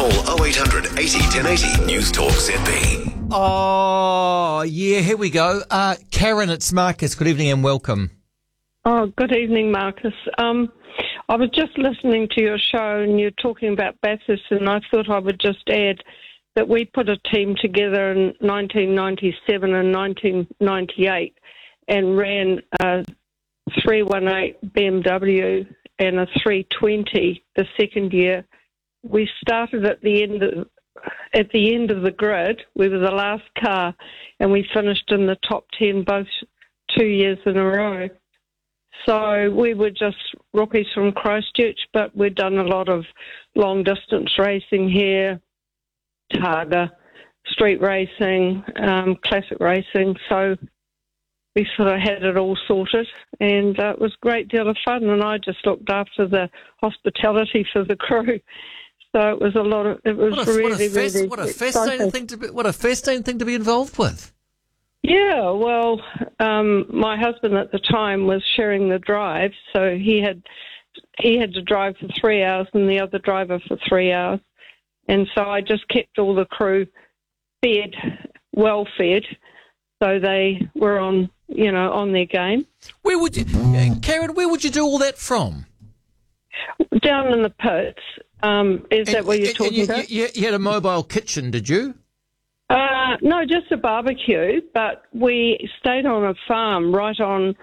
Call 0800 80 1080 News Talk ZB. Oh, yeah, here we go. Karen, it's Marcus. Good evening and welcome. Oh, good evening, Marcus. I was just listening to your show and you're talking about Bathurst, and I thought I would just add that we put a team together in 1997 and 1998 and ran a 318 BMW and a 320 the second year. We started at the end of the grid. We were the last car, and we finished in the top 10 both 2 years in a row. So we were just rookies from Christchurch, but we'd done a lot of long-distance racing here, Targa, street racing, classic racing. So we sort of had it all sorted, and it was a great deal of fun, and I just looked after the hospitality for the crew. So it was What a fascinating thing to be involved with. Yeah, well, my husband at the time was sharing the drive, so he had to drive for 3 hours and the other driver for 3 hours, and so I just kept all the crew well fed, so they were on their game. Where would you, Karen? Where would you do all that from? Down in the pits. Is that what you're talking about? You had a mobile kitchen, did you? No, just a barbecue, but we stayed on a farm right on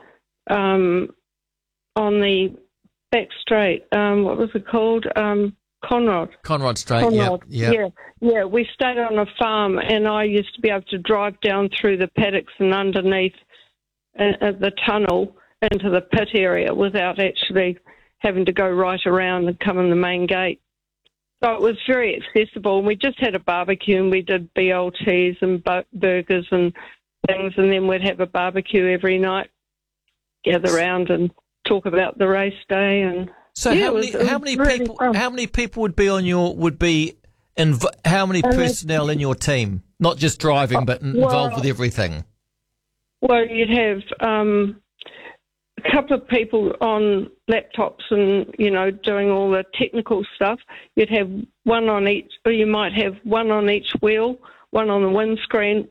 the back straight. What was it called? Conrod. Conrod Straight, Conrod. yeah. Yeah, we stayed on a farm, and I used to be able to drive down through the paddocks and underneath the tunnel into the pit area without actually having to go right around and come in the main gate. So it was very accessible. We just had a barbecue, and we did BLTs and burgers and things, and then we'd have a barbecue every night, gather around and talk about the race day. And so, how many people would be how many personnel in your team? Not just driving, but involved with everything. Well, you'd have a couple of people on laptops and, doing all the technical stuff. You'd have one on each, or you might have one on each wheel, one on the windscreen,